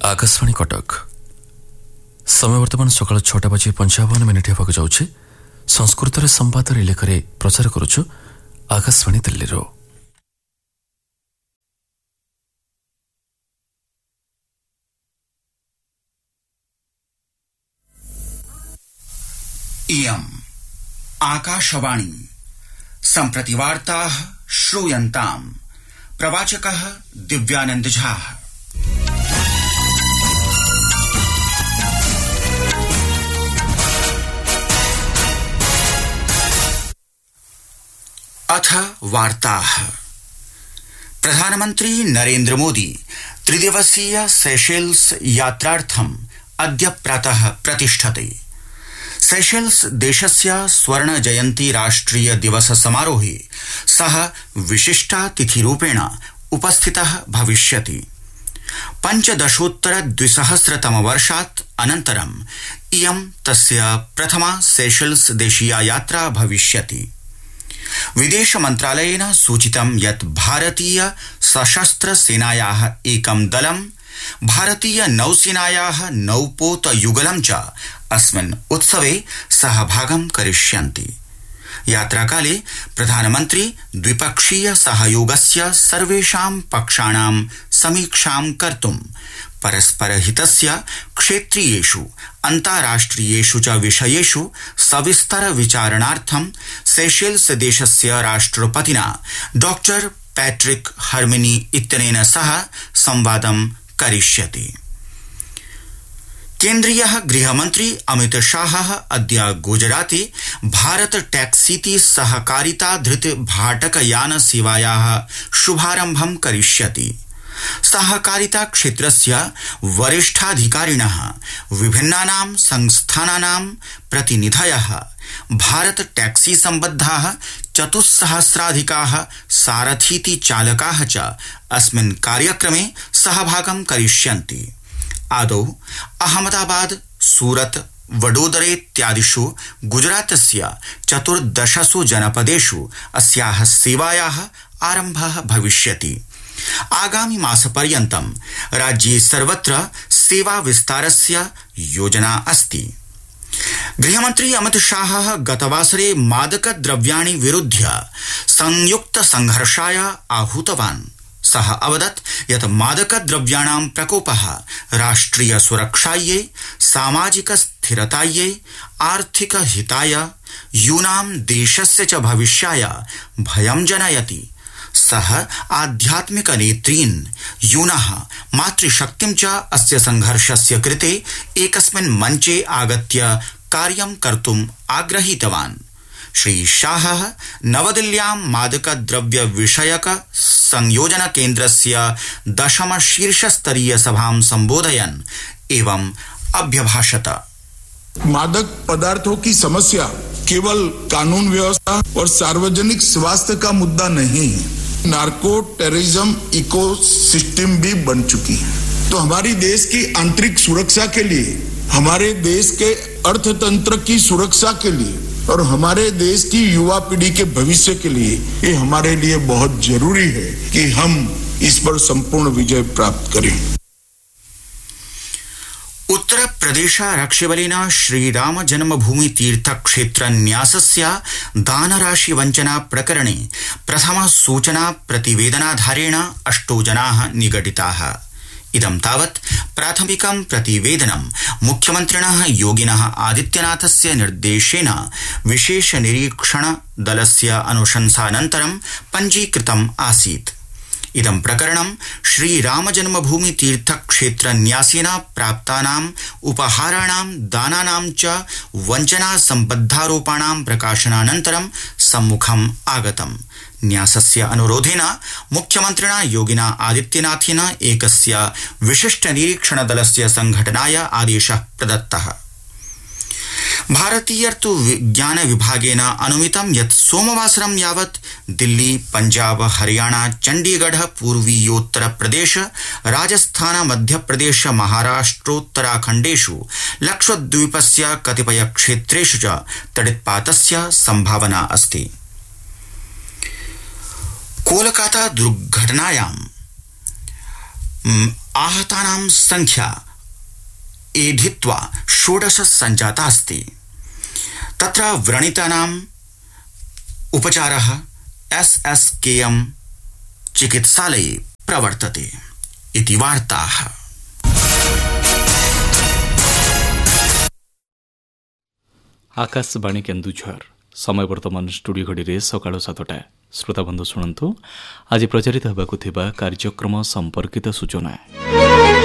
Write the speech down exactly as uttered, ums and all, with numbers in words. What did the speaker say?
आकाशवाणी कटक समय वर्तमान सकाल छटा बजे पंचावन मिनिट होगा जाऊे संस्कृत संवाद रिलेखरे प्रचार करुचु आकाशवाणी दिल्ली। इयम् आकाशवाणी सम्प्रति वार्ताः श्रूयन्ताम्। प्रवाचकः दिव्यानंद झा। अथ वार्ताः। प्रधानमन्त्री नरेन्द्र मोदी त्रिदिवसीय सेशेल्स यात्रार्थम् अद्य प्रातः प्रतिष्ठते। सेशेल्स देशस्य स्वर्ण जयन्ती राष्ट्रिय दिवस समारोहे सः विशिष्टातिथिरूपेण उपस्थितः भविष्यति। पञ्चदशोत्तर द्विसहस्रतम वर्षात् अनन्तरम् इयं तस्य प्रथमा सेशेल्स देशीया यात्रा भविष्यति। विदेश मन्त्रालयेन सूचितं यत् भारतीय सशस्त्र सेनायाः एकं दलं भारतीय नौसेनायाः नौपोत युगलं च अस्मिन् उत्सवे सहभागं करिष्यन्ति। यात्राकाले प्रधानमन्त्री द्विपक्षीय सहयोगस्य सर्वेषां पक्षाणां समीक्षां कर्तुं परस्परहितस्य क्षेत्रीयेषु अन्ताराष्ट्रियेषु च विषयेषु सविस्तर विचारणार्थं सेशेल्स देशस्य राष्ट्रपतिना डॉक्टर पैट्रिक हर्मिनी इत्यनेन सह संवादं करिष्यति। केन्द्रीयः गृहमन्त्री अमित शाहः अद्य गुजराते भारत टैक्सीति सहकारिता धृत भाटकयान सेवायाः शुभारम्भं करिष्यति। सहकारिता क्षेत्रस्य वरिष्ठाधिकारिणः विभिन्नानां संस्थानानां प्रतिनिधयः भारत टैक्सी सम्बद्धाः चतुस्सहस्राधिकाः सारथीति चालकाः च अस्मिन् कार्यक्रमे सहभागं करिष्यन्ति। आदौ अहमदाबाद, सूरत, वडोदरे इत्यादिषु गुजरातस्य चतुर्दशसु जनपदेषु अस्याः सेवायाः आरम्भः भविष्यति। आगामि मासपर्यन्तं राज्ये सर्वत्र सेवा विस्तारस्य योजना अस्ति। गृहमन्त्री अमित शाहः गतवासरे मादक द्रव्याणि विरुध्य संयुक्त संघर्षाय आहूतवान्। सः अवदत् यत् मादक द्रव्याणां प्रकोपः राष्ट्रिय सुरक्षायै, सामाजिक स्थिरतायै, आर्थिक हिताय, यूनां देशस्य च भविष्याय भयं जनयति। सः आध्यात्मिक नेत्रीन्, यूनः मातृशक्तिं च अस्य संघर्षस्य कृते एकस्मिन् मञ्चे आगत्य कार्यं कर्तुम् आग्रहीतवान्। श्री शाहः नवदिल्ल्यां मादक द्रव्य विषयक संयोजन केन्द्रस्य दशम शीर्षस्तरीय सभां संबोधयन् एवं अभ्यभाषत। मादक पदार्थों की समस्या केवल कानून व्यवस्था और सार्वजनिक स्वास्थ्य का मुद्दा नहीं है, नार्को टेररिज्म इकोसिस्टम भी बन चुकी है। तो हमारी देश की आंतरिक सुरक्षा के लिए, हमारे देश के अर्थतंत्र की सुरक्षा के लिए और हमारे देश की युवा पीढ़ी के भविष्य के लिए ये हमारे लिए बहुत जरूरी है कि हम इस पर संपूर्ण विजय प्राप्त करें। उत्तर प्रदेश आरक्षिबलेन श्रीराम जन्मभूमि तीर्थ क्षेत्र न्यासस्य दानराशि वञ्चना प्रकरणे प्रथम सूचना प्रतिवेदनाधारेण अष्टौ जनाः निगडिताः। इदं तावत् प्राथमिकं प्रतिवेदनं मुख्यमन्त्रिणः योगिनः आदित्यनाथस्य निर्देशेन विशेष निरीक्षण दलस्य अनुशंसानन्तरं पञ्जीकृतम् आसीत्। इदं प्रकरणं श्रीराम जन्मभूमि तीर्थ क्षेत्र न्यासेन प्राप्तानाम् उपहाराणां दानानां च वञ्चना सम्बद्धारोपाणां प्रकाशनानन्तरं सम्मुखम् आगतम्। न्यासस्य अनुरोधेन मुख्यमन्त्रिणा योगिना आदित्यनाथेन एकस्य विशिष्ट निरीक्षण दलस्य संघटनाय आदेशः प्रदत्तः। भारतीयर्तु विज्ञान विभागेन अनुमितं यत् सोमवासरं यावत् दिल्ली, पंजाब, हरियाणा, चंडीगढ़, पूर्वीयोत्तर प्रदेश, राजस्थान, मध्यप्रदेश, महाराष्ट्रोत्तराखण्डेषु लक्षद्वीपस्य कतिपय क्षेत्रेषु च तडित्पातस्य संभावना अस्ति। कोलकाता दुर्घटनायां आहतानां संख्या एधित्वा षोडश सञ्जाता अस्ति। तत्र व्रणितानाम् उपचारः एस् एस् के एम् चिकित्सालये प्रवर्तते इति वार्ताः। आकाशवाणी केन्दुझर समय वर्तमान स्टूडियो घड़ी सकाळ सातटा। श्रोता बंधु शुणु आज प्रचारित होगा कार्यक्रम संपर्कित सूचना।